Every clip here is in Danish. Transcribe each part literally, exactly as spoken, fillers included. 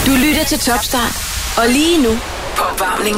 Du lytter til Topstart. Og lige nu på opvarmning.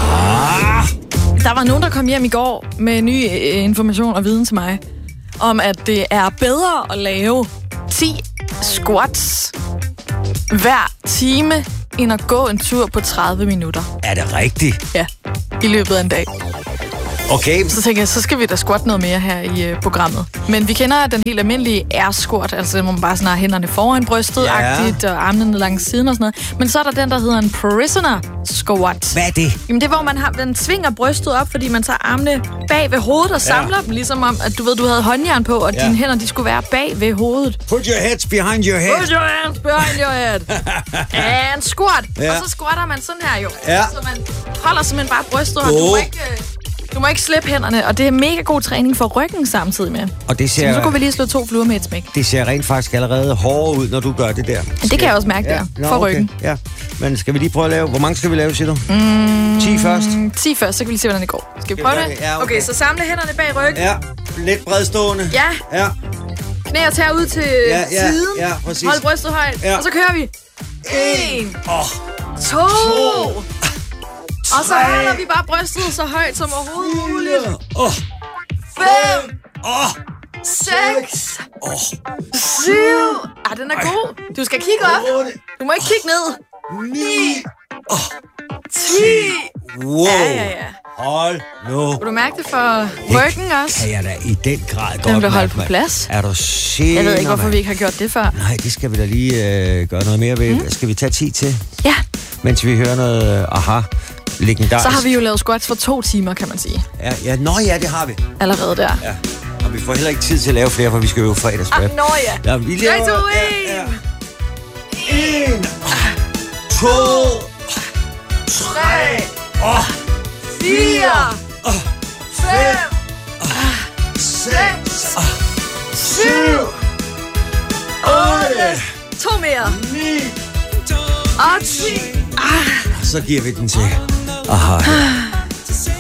Der var nogen, der kom hjem i går med ny information og viden til mig, om at det er bedre at lave ti squats hver time, end at gå en tur på tredive minutter. Er det rigtigt? Ja, i løbet af en dag. Okay. Så tænker jeg, så skal vi da squat noget mere her i uh, programmet. Men vi kender den helt almindelige air squat, altså hvor man bare sådan har hænderne foran brystet-agtigt, og armene langs siden og sådan noget. Men så er der den, der hedder en prisoner squat. Hvad er det? Jamen det er, hvor man, har, man svinger brystet op, fordi man tager armene bag ved hovedet og samler ja. dem, ligesom om, at du ved, du havde håndjern på, og ja. dine hænder, de skulle være bag ved hovedet. Put your heads behind your head. Put your hands behind your head. And squat. Ja. Og så squatter man sådan her jo. Ja. Så man holder simpelthen bare brystet, og oh. du må ikke... Du må ikke slippe hænderne, og det er mega god træning for ryggen samtidig med. Og det ser, så nu kunne vi lige slå to fluer med et smæk. Det ser rent faktisk allerede hårdere ud, når du gør det der. Det kan jeg også mærke ja. der, Nå, for okay. ryggen. Ja. Men skal vi lige prøve at lave... Hvor mange skal vi lave, siger du? Mm, ti først? ti først, så kan vi lige se, hvordan det går. Skal vi prøve det? Ja, okay. Okay, så samle hænderne bag ryggen. Ja, lidt bredstående. Ja. Ja. Knæ og tær ud til ja, ja, siden. Ja, præcis. Hold brystet højt. Ja. Og så kører vi. En. Oh. To. to. Og så holder vi bare brystet så højt som overhovedet muligt. Oh. Fem. Oh. Seks. Oh. Syv. Ah, den er god. Du skal kigge op. Du må ikke kigge ned. Ni. Oh. Ti. Wow. Ja, ja, ja. Hold nu. Kan du mærke det for ryggen også? Kan jeg da i den grad godt den bliver holdt mærke, på plads. Er du sindssyg? Jeg ved ikke, hvorfor vi ikke har gjort det før. Nej, det skal vi da lige øh, gøre noget mere ved. Mm. Skal vi tage ti til? Ja. Mens vi hører noget øh, aha. Legendarisk. Så har vi jo lavet squats for to timer, kan man sige. Ja, ja, nå ja, det har vi. Allerede der. Ja. Og vi får heller ikke tid til at lave flere, for vi skal jo fredagsrap. Ah, nå ja. Ja, vi laver... tre, to, en. Ja, ja. En. To. Tre. Oh. Fire. Oh. Fem. Oh. Seks. Oh. Syv. Otte. To mere. Ni. Og ti. Så giver vi den til. Aha.